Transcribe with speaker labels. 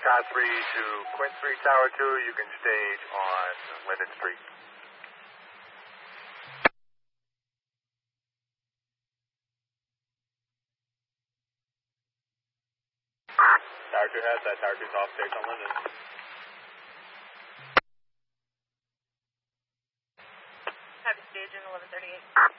Speaker 1: Tower 3 to Quint 3 Tower 2, you can stage on Linden Street. Tower 2 has that. Tower 2's off stage on Linden.
Speaker 2: Happy stage in 1138.